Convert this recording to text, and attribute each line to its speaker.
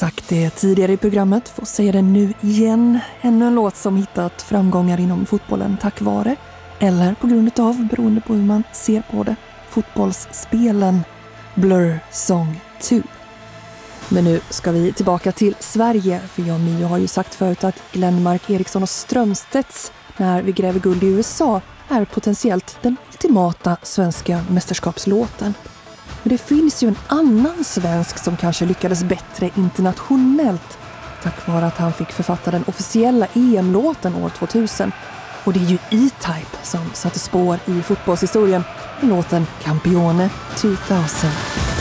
Speaker 1: sagt det tidigare i programmet, får säga det nu igen. Ännu en låt som hittat framgångar inom fotbollen tack vare, eller på grund av, beroende på hur man ser på det, fotbollsspelen. Blur Song 2. Men nu ska vi tillbaka till Sverige, för jag och Mio har ju sagt förut att Glenmark, Eriksson och Strömstedts När vi gräver guld i USA är potentiellt den ultimata svenska mästerskapslåten. Men det finns ju en annan svensk som kanske lyckades bättre internationellt tack vare att han fick författa den officiella EM-låten år 2000. Och det är ju E-Type som satte spår i fotbollshistorien med låten Campione 2000.